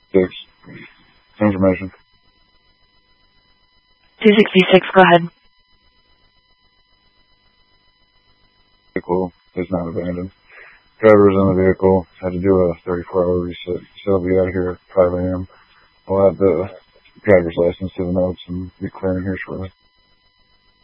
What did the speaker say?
6. Information. 266, go ahead. Vehicle is not abandoned. Driver is in the vehicle. Had to do a 34-hour reset. So I'll be out of here at 5 a.m. I'll add the driver's license to the notes and be clearing here shortly.